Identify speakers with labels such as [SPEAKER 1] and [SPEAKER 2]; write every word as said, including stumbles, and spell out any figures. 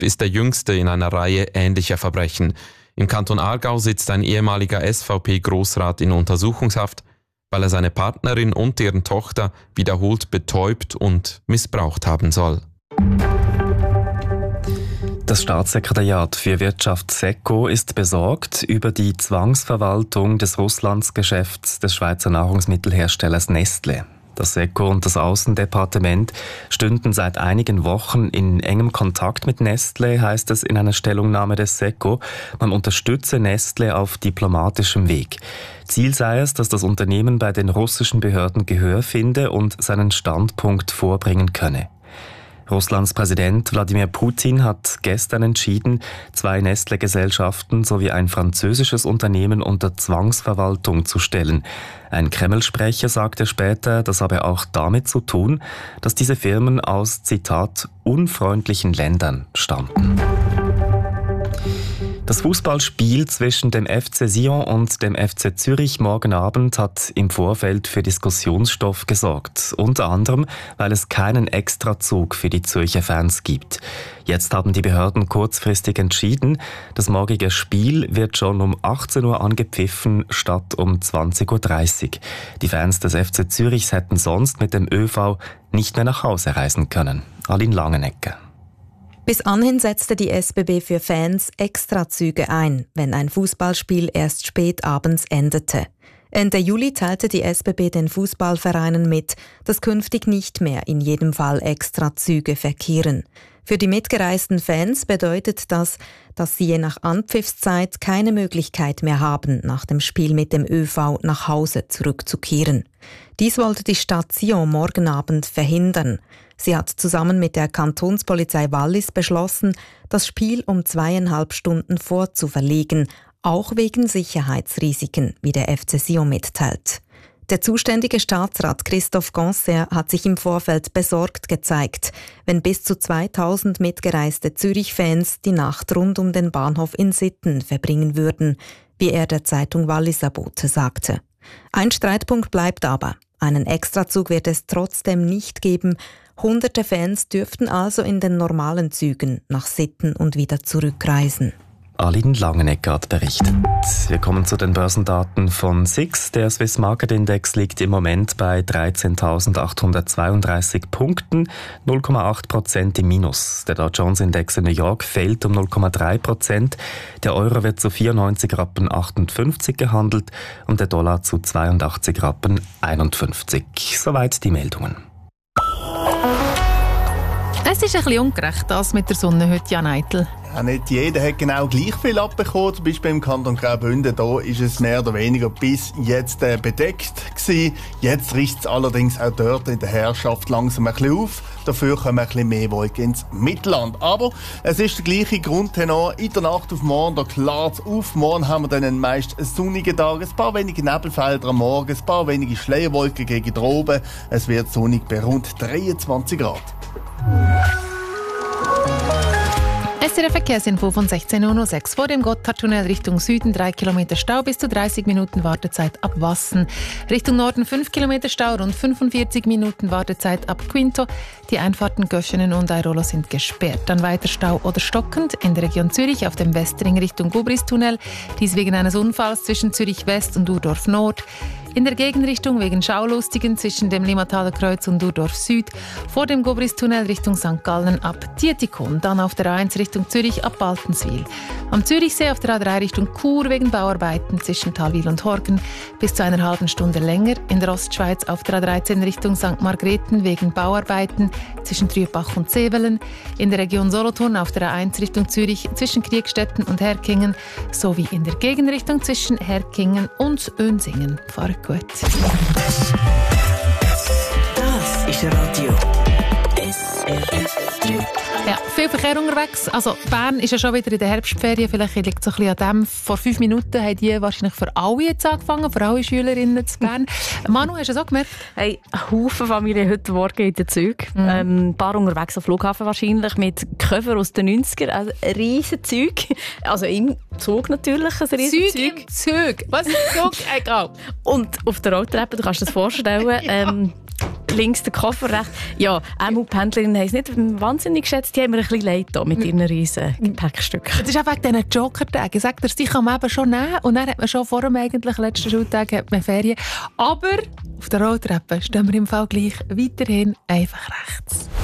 [SPEAKER 1] ist der jüngste in einer Reihe ähnlicher Verbrechen. Im Kanton Aargau sitzt ein ehemaliger S V P-Grossrat in Untersuchungshaft, weil er seine Partnerin und deren Tochter wiederholt betäubt und missbraucht haben soll.
[SPEAKER 2] Das Staatssekretariat für Wirtschaft SECO ist besorgt über die Zwangsverwaltung des Russlandsgeschäfts des Schweizer Nahrungsmittelherstellers Nestlé. Das SECO und das Außendepartement stünden seit einigen Wochen in engem Kontakt mit Nestlé, heißt es in einer Stellungnahme des SECO. Man unterstütze Nestlé auf diplomatischem Weg. Ziel sei es, dass das Unternehmen bei den russischen Behörden Gehör finde und seinen Standpunkt vorbringen könne. Russlands Präsident Wladimir Putin hat gestern entschieden, zwei Nestlé-Gesellschaften sowie ein französisches Unternehmen unter Zwangsverwaltung zu stellen. Ein Kreml-Sprecher sagte später, das habe auch damit zu tun, dass diese Firmen aus, Zitat, unfreundlichen Ländern stammten. Das Fußballspiel zwischen dem F C Sion und dem F C Zürich morgen Abend hat im Vorfeld für Diskussionsstoff gesorgt. Unter anderem, weil es keinen Extrazug für die Zürcher Fans gibt. Jetzt haben die Behörden kurzfristig entschieden, das morgige Spiel wird schon um achtzehn Uhr angepfiffen statt um zwanzig Uhr dreißig. Die Fans des F C Zürichs hätten sonst mit dem ÖV nicht mehr nach Hause reisen können. Aline Langenegger.
[SPEAKER 3] Bis anhin setzte die S B B für Fans Extrazüge ein, wenn ein Fußballspiel erst spät abends endete. Ende Juli teilte die S B B den Fußballvereinen mit, dass künftig nicht mehr in jedem Fall Extrazüge verkehren. Für die mitgereisten Fans bedeutet das, dass sie je nach Anpfiffszeit keine Möglichkeit mehr haben, nach dem Spiel mit dem ÖV nach Hause zurückzukehren. Dies wollte die Stadt Sion morgen Abend verhindern. Sie hat zusammen mit der Kantonspolizei Wallis beschlossen, das Spiel um zweieinhalb Stunden vorzuverlegen, auch wegen Sicherheitsrisiken, wie der F C Sion mitteilt. Der zuständige Staatsrat Christophe Ganser hat sich im Vorfeld besorgt gezeigt, wenn bis zu zweitausend mitgereiste Zürich-Fans die Nacht rund um den Bahnhof in Sitten verbringen würden, wie er der Zeitung Walliser Bote sagte. Ein Streitpunkt bleibt aber. Einen Extrazug wird es trotzdem nicht geben. Hunderte Fans dürften also in den normalen Zügen nach Sitten und wieder zurückreisen.
[SPEAKER 2] Aline Langenegger hat berichtet. Wir kommen zu den Börsendaten von S I X. Der Swiss Market Index liegt im Moment bei dreizehntausendachthundertzweiunddreißig Punkten, null Komma acht Prozent im Minus. Der Dow Jones Index in New York fällt um null Komma drei Prozent. Der Euro wird zu vierundneunzig Rappen achtundfünfzig gehandelt und der Dollar zu zweiundachtzig Rappen einundfünfzig. Soweit die Meldungen.
[SPEAKER 4] Es ist ein bisschen ungerecht, das mit der Sonne heute, Jan Eitel.
[SPEAKER 5] Ja, nicht jeder hat genau gleich viel abbekommen. Zum Beispiel im Kanton Graubünden, da ist es mehr oder weniger bis jetzt äh, bedeckt gewesen. Jetzt riecht es allerdings auch dort in der Herrschaft langsam ein bisschen auf. Dafür kommen ein bisschen mehr Wolken ins Mittelland. Aber es ist der gleiche Grundtenor. In der Nacht auf morgen, da klart es auf. Morgen haben wir dann einen meist sonnigen Tag. Ein paar wenige Nebelfelder am Morgen, ein paar wenige Schleierwolken gegen droben. Es wird sonnig bei rund dreiundzwanzig Grad.
[SPEAKER 4] S R F-Verkehrsinfo von sechzehn Uhr sechs. Vor dem Gotthardtunnel Richtung Süden drei Kilometer Stau, bis zu dreißig Minuten Wartezeit ab Wassen. Richtung Norden fünf Kilometer Stau, rund fünfundvierzig Minuten Wartezeit ab Quinto. Die Einfahrten Göschenen und Airolo sind gesperrt. Dann weiter Stau oder stockend in der Region Zürich auf dem Westring Richtung Gubristunnel. Dies wegen eines Unfalls zwischen Zürich West und Urdorf Nord. In der Gegenrichtung wegen Schaulustigen zwischen dem Limmataler Kreuz und Urdorf Süd, vor dem Gobristunnel Richtung Sankt Gallen ab Dietikon, dann auf der A eins Richtung Zürich ab Baltenswil. Am Zürichsee auf der A drei Richtung Chur wegen Bauarbeiten zwischen Talwil und Horgen bis zu einer halben Stunde länger. In der Ostschweiz auf der A dreizehn Richtung Sankt Margrethen wegen Bauarbeiten zwischen Trübach und Zevelen. In der Region Solothurn auf der A eins Richtung Zürich zwischen Kriegstetten und Herkingen sowie in der Gegenrichtung zwischen Herkingen und Önsingen. Fahrt gut.
[SPEAKER 6] Das ist Radio S R F drei.
[SPEAKER 4] Ja, viel Verkehr unterwegs. Also Bern ist ja schon wieder in der Herbstferien. Vielleicht liegt es ein bisschen an dem. Vor fünf Minuten haben die wahrscheinlich für alle jetzt angefangen, für alle Schülerinnen zu Bern. Manu, hast du es auch gemerkt?
[SPEAKER 7] Hey, ein Haufen Familien heute Morgen in den Zügen. Mhm. Ähm, ein paar unterwegs am Flughafen wahrscheinlich mit Koffer aus den neunzigern. Also ein riesen Zeug. Also im Zug natürlich ein riesen
[SPEAKER 4] Zeug. im Zug? Was ist Zug? Egal.
[SPEAKER 7] Und auf der Rolltreppe, du kannst dir das vorstellen. ähm, links der Koffer, rechts. Ja, M U-Pendlerinnen haben es nicht wahnsinnig geschätzt. Die haben mir ein bisschen leid da mit ihren riesen Gepäckstücken.
[SPEAKER 4] Das ist auch wegen diesen Joker-Tagen. Sagt er, die kann man eben schon nehmen. Und dann hat man schon vor dem eigentlich letzten Schultag hat man Ferien. Aber auf der Rolltreppe stehen wir im Fall gleich weiterhin einfach rechts.